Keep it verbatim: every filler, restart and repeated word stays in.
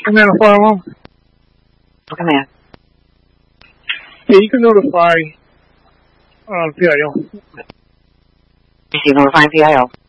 Command fire alarm. Command. Yeah, you can notify uh, P I O. You notify P I O.